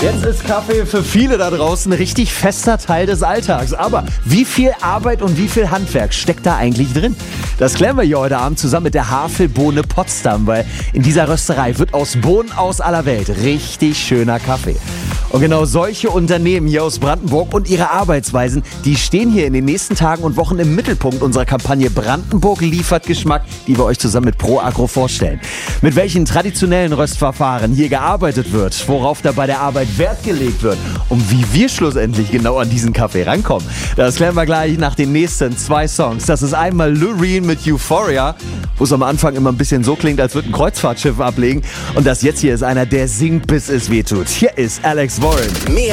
Jetzt ist Kaffee für viele da draußen ein richtig fester Teil des Alltags. Aber wie viel Arbeit und wie viel Handwerk steckt da eigentlich drin? Das klären wir hier heute Abend zusammen mit der Havelbohne Potsdam, weil in dieser Rösterei wird aus Bohnen aus aller Welt richtig schöner Kaffee. Und genau solche Unternehmen hier aus Brandenburg und ihre Arbeitsweisen, die stehen hier in den nächsten Tagen und Wochen im Mittelpunkt unserer Kampagne Brandenburg liefert Geschmack, die wir euch zusammen mit ProAgro vorstellen. Mit welchen traditionellen Röstverfahren hier gearbeitet wird, worauf da bei der Arbeit Wert gelegt wird und wie wir schlussendlich genau an diesen Kaffee rankommen, das klären wir gleich nach den nächsten 2 Songs. Das ist einmal Loreen mit Euphoria, wo es am Anfang immer ein bisschen so klingt, als würde ein Kreuzfahrtschiff ablegen. Und das jetzt hier ist einer, der singt, bis es wehtut. Hier ist Alex Warren. Mehr